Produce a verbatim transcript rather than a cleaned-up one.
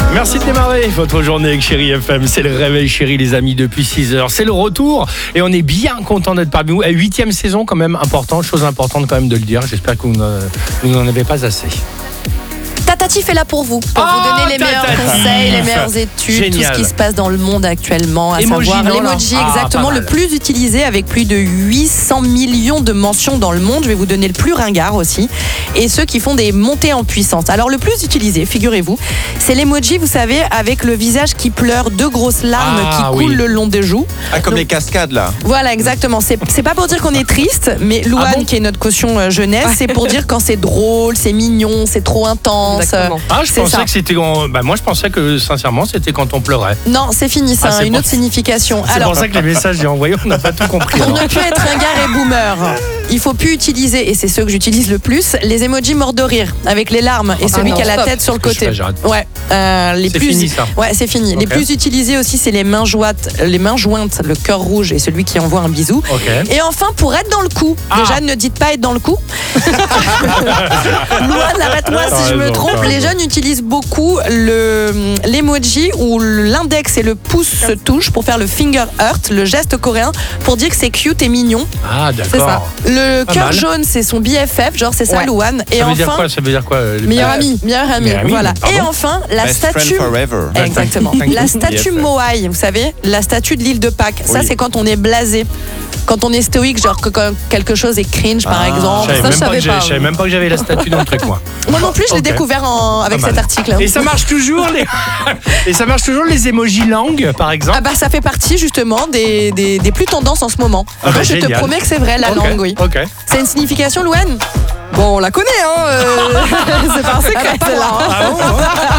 Merci de démarrer votre journée avec Chérie F M. C'est le réveil Chérie les amis depuis six heures. C'est le retour et on est bien content d'être parmi vous. Huitième saison quand même important, chose importante quand même de le dire. J'espère que vous n'en avez pas assez. Tatatif est là pour vous, pour oh, vous donner les meilleurs Tatatif. conseils, les meilleures études, Génial. tout ce qui se passe dans le monde actuellement, à Emoji, savoir non, l'emoji, là. exactement, Ah, le plus utilisé avec plus de huit cents millions de mentions dans le monde. Je vais vous donner le plus ringard aussi, et ceux qui font des montées en puissance. Alors le plus utilisé, figurez-vous, c'est l'emoji, vous savez, avec le visage qui pleure, deux grosses larmes Ah, qui coulent oui. le long des joues. Ah, comme Donc, les cascades là. Voilà, exactement. C'est, c'est pas pour dire qu'on est triste, mais Louane, Ah bon qui est notre caution euh, jeunesse, c'est pour dire quand c'est drôle, c'est mignon, c'est trop intense. Exactement. Ah, je C'est pensais ça. que c'était. quand- Bah, moi, je pensais que sincèrement, c'était quand on pleurait. Non, c'est fini, ça, Ah, c'est une pour- autre signification. C'est Alors, pour ça que les messages que j'ai envoyés, on n'a pas tout compris. pour alors. ne plus être ringard et boomer, il faut plus utiliser, et c'est ceux que j'utilise le plus, les emojis morts de rire, avec les larmes, et celui non, qui a la stop. tête sur le Qu'est-ce que je côté. fais, j'arrête. Ouais, euh, les C'est plus. fini, ça. Ouais, c'est fini. Les Ok. plus utilisés aussi, c'est les mains jointes, les mains jointes, le cœur rouge et celui qui envoie un bisou. Ok. Et enfin, pour être dans le coup, Ah. déjà ne dites pas être dans le coup. Louane, arrête-moi T'as si je me raison, trompe. t'as Les raison. jeunes utilisent beaucoup le, l'emoji où l'index et le pouce se touchent pour faire le finger hurt, le geste coréen, pour dire que c'est cute et mignon. Ah, d'accord. Le Pas cœur mal. jaune, c'est son B F F, genre c'est ça, Ouais. Louane. Et Ça veut dire enfin, quoi Ça veut dire quoi euh, les- meilleur Euh, ami, meilleur ami, meilleur ami, voilà. pardon. Et enfin, la Best statue. friend forever. Exactement. Thank you. La statue B F F. Moai, vous savez, la statue de l'île de Pâques. Ça, Oui. c'est quand on est blasé. Quand on est stoïque, genre que quand quelque chose est cringe, par Ah. Je exemple. savais Ça, même je pas que savais j'ai- pas. je savais même pas que j'avais la statue dans le trécoin. Moi non plus, je l'ai Ok. découvert en- avec Pas cet mal. article. Et ça marche toujours les Et ça marche toujours les emojis langue par exemple. Ah bah ça fait partie justement des, des, des plus tendances en ce moment. Ah bah, je te génial. promets que c'est vrai, la Ok, langue, oui. Ok. C'est une signification, Louane? Bon, on la connaît, hein. euh, c'est pas un secret, Ah bah, pas celle-là. moi. hein. Ah bon, hein